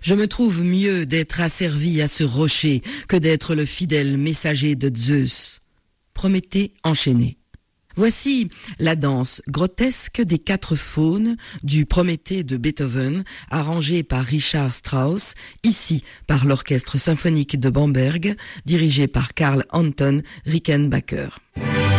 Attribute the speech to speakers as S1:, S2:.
S1: Je me trouve mieux d'être asservi à ce rocher que d'être le fidèle messager de Zeus. Prométhée enchaîné. Voici la danse grotesque des 4 faunes du Prométhée de Beethoven, arrangée par Richard Strauss, ici par l'Orchestre symphonique de Bamberg, dirigé par Karl Anton Rickenbacker.